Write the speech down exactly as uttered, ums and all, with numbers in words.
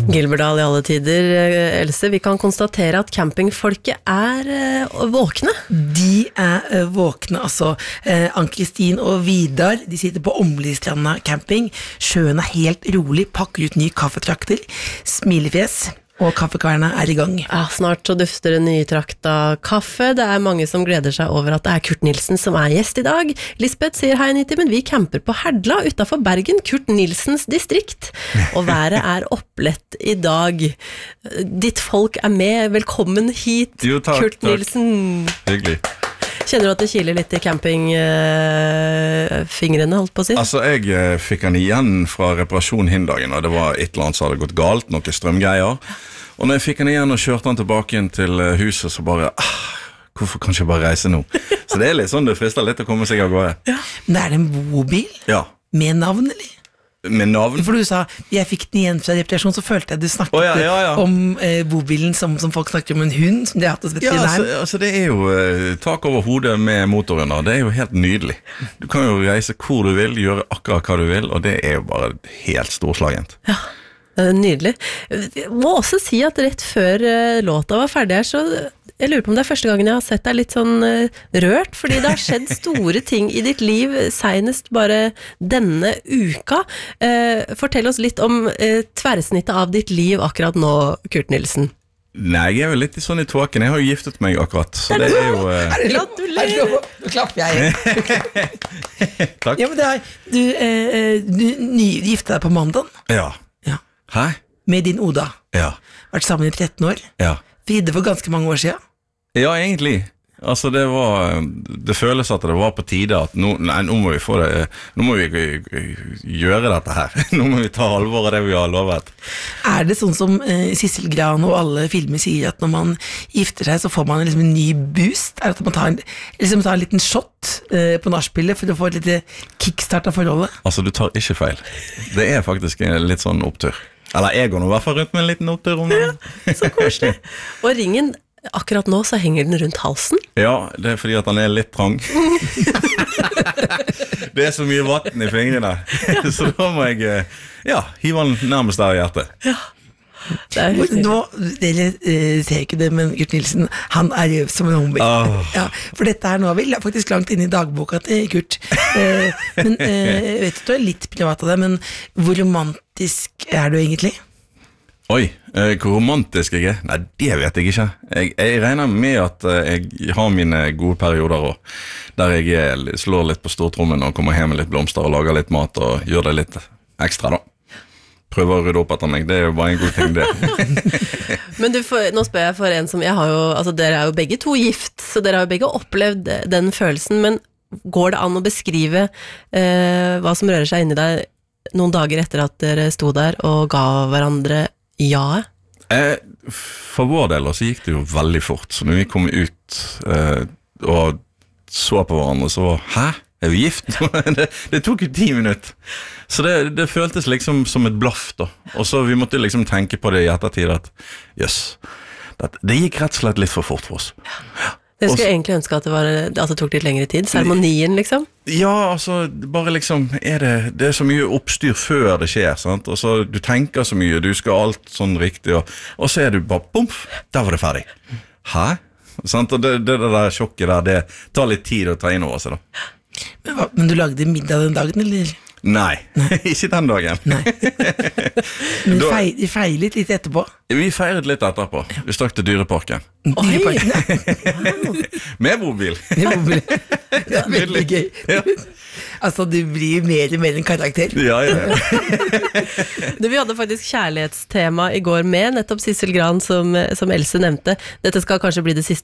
Gilberdal i alle tider, Else, vi kan konstatere at campingfolket er uh, våkne. De er uh, våkne, altså. Uh, Ann-Kristin og Vidar, de sitter på Omlistranda camping. Sjøen er helt rolig, pakker ut nye kaffetrakter, smilefjes, og kaffekverna er i gang. Ja, snart så dufter det nytrakta kaffe. Det er mange som gleder seg over at det er Kurt Nilsen som er gjest i dag. Lisbeth sier hei, Niti, men vi camper på Herdla utenfor Bergen, Kurt Nilsens distrikt. Og været er opplett i dag. Ditt folk er med. Velkommen hit, jo, takk, Kurt takk. Nilsen. Hyggelig. Kjenner du at det kiler litt i campingfingrene, uh, holdt på å si? Altså, jeg uh, fikk han igjen fra reparasjon hindagen, og det var et eller annet som hadde gått galt, noen strømgreier. Og når jeg fikk han igjen og kjørte han tilbake inn til uh, huset, så bare, ah, hvorfor kan jeg ikke bare reise nå? Så det er litt sånn, det frister litt å komme seg av gårde. Ja, men det er en bobil? Ja. Med navn, eller? Med navn? For du sa, jeg fikk den igjen fra reparasjon, så følte jeg du snakket oh, ja, ja, ja. om eh, bobilen som, som folk snakker om en hund, som de har hatt hos veterinæren. Ja, altså, altså det er jo uh, tak over hodet med motoren, det er jo helt nydelig. Du kan jo reise hvor du vil, gjøre akkurat hva du vil, og det er jo bare helt storslagent. Ja, nydelig. Jeg må også si at rett før uh, låta var ferdig her, så jeg lurer på om det er første gangen jeg har sett deg litt sånn uh, rørt, fordi det har skjedd store ting i ditt liv, senest bare denne uka. Uh, fortell oss litt om uh, tverrsnittet av ditt liv akkurat nå, Kurt Nilsen. Nei, jeg er jo litt sånn i tåken. Jeg har jo giftet meg akkurat, så det er jo... Uh... Gratulerer! Nå klapper jeg. Takk. Ja, men det er, du, eh, du, ny, du giftet deg på mandagen. Ja. Ja. Hæ? Med din Oda. Ja. Vært sammen i tretten år. Ja. Fridde for ganske mange år siden. Ja, egentlig. Altså, det var... Det føles at det var på tide at nå, nei, nå må vi få det... Nå må vi gjøre dette her. Nå må vi ta alvor av det vi har lovet. Er det sånn som eh, Sissel Gran og alle filmer sier, at når man gifter seg, så får man liksom en ny boost? Er det at man tar en, liksom tar en liten shot eh, på nachspielet for å få et lite kickstart av forholdet? Altså, du tar ikke feil. Det er faktisk en litt sånn opptur. Eller jeg går nå i hvert fall rundt med en liten opptur om det. Ja, så koselig. Og ringen... Akkurat nå så henger den rundt halsen. Ja, det er fordi at han er litt trang. Det er så mye vatten i fingrene. Så da må jeg, ja, hive han nærmest der i hjertet. Ja, det er helt nå, dere uh, ser ikke det, men Kurt Nilsen, han er røv som en homie. Oh. Ja, for dette her nå er vi faktisk langt inne i dagboka til Kurt. Uh, men uh, vet du, du er litt privat av det, men hvor romantisk er du egentlig? Oi, eh, hvor romantisk jeg er? Nei, det vet jeg ikke. Jeg, jeg regner med at eh, jeg har mine gode perioder også, der jeg er, slår litt på stortrommen og kommer hjem med litt blomster og lager litt mat og gjør det litt ekstra da. Prøver å rydde opp etter meg, det er jo bare en god ting det. Men du, for, nå spør jeg for en som, jeg har jo, altså dere er jo begge to gift, så dere har jo begge opplevd den følelsen, men går det an å beskrive eh, hva som rører seg inni deg noen dager etter at dere sto der og ga hverandre ja? Eh, for vår del så gikk det jo veldig fort. Så når vi kom ut eh, og så på hverandre, så var hæ? Er vi gift? det, det tok jo ti minutter. Så det, det føltes liksom som et blaff da. Og så vi måtte liksom tenke på det i ettertid at jøss, det, det gikk rett og slett litt for fort for oss. Ja. Jeg skulle egentlig ønske at det, var, at det tok litt lengre tid. Seremonien liksom. Ja, altså, bare liksom, er det, det er så mye oppstyr før det skjer, sant? Og så, du tenker så mye, du skal alt sånn riktig, og, og så er du bare, bomf, der var det ferdig. Hæ? Sant? Og det, det, det der sjokket der, det tar litt tid å ta inn over seg da. Men, hva, men du lagde middag den dagen, eller? Nei, Nei. Ikke den dagen. Nei. Men vi feir, feiret litt etterpå. Vi feiret litt etterpå. Vi stakk til Dyreparken. Dyreparken, ja. Med mobil. Med mobil. Det er veldig gøy. Ja. Altså, du blir mer og mer en karakter. Ja, ja, ja. Du, vi hadde faktisk kjærlighetstema i går med nettopp Sissel Gran, som, som Else nevnte. Dette skal kanskje bli det siste